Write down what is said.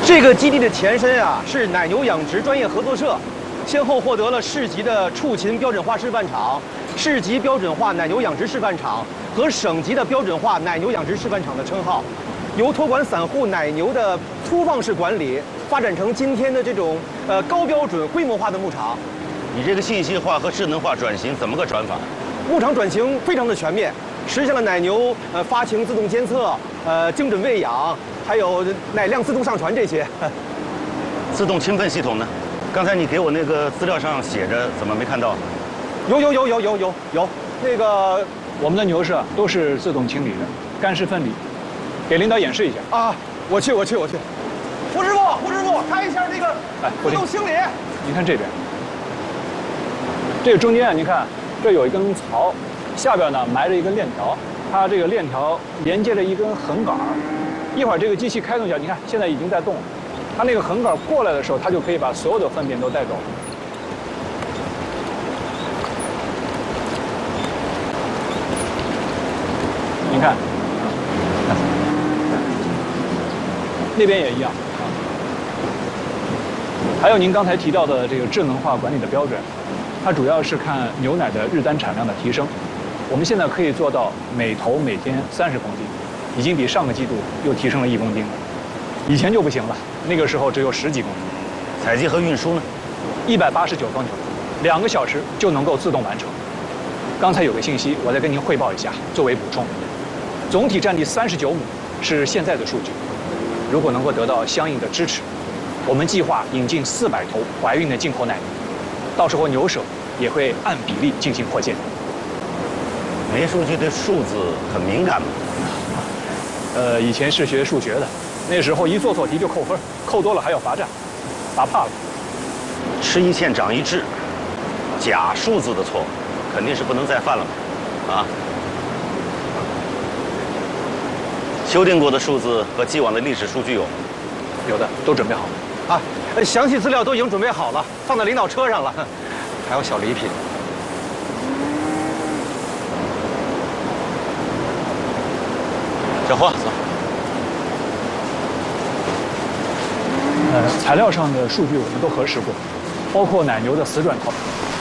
这个基地的前身啊是奶牛养殖专业合作社，先后获得了市级的畜禽标准化示范场、市级标准化奶牛养殖示范场和省级的标准化奶牛养殖示范场的称号，由托管散户奶牛的粗放式管理，发展成今天的这种高标准规模化的牧场。 你这个信息化和智能化转型怎么个转法？ 牧场转型非常的全面，实现了奶牛发情自动监测、精准喂养，还有奶量自动上传这些。 自动清分系统呢？刚才你给我那个资料上写着，怎么没看到？ 有，那个我们的牛舍都是自动清理的，干湿分离。给领导演示一下啊！我去。胡师傅，开一下那个自动清理。 您看这边，这个中间啊，您看这有一根槽，下边呢埋着一根链条，它这个链条连接着一根横杆儿。一会儿这个机器开动一下，你看现在已经在动了。它那个横杆过来的时候，它就可以把所有的粪便都带走。您看，那边也一样啊。还有您刚才提到的这个智能化管理的标准，它主要是看牛奶的日单产量的提升。我们现在可以做到每头每天30公斤，已经比上个季度又提升了1公斤了。以前就不行了，那个时候只有10几公斤。 采集和运输呢 ？189头牛，2个小时就能够自动完成。刚才有个信息，我再跟您汇报一下，作为补充。总体占地39亩是现在的数据，如果能够得到相应的支持，我们计划引进400头怀孕的进口奶牛，到时候牛舍也会按比例进行扩建。 没数据对数字很敏感吗？ 以前是学数学的，那时候一做错题就扣分，扣多了还要罚站，罚怕了。 吃一堑长一智，假数字的错误肯定是不能再犯了嘛，啊！修订过的数字和既往的历史数据有吗？ 有的，都准备好了。 啊，详细资料都已经准备好了，放在领导车上了，还有小礼品。 小霍，走。 材料上的数据我们都核实过，包括奶牛的死转头。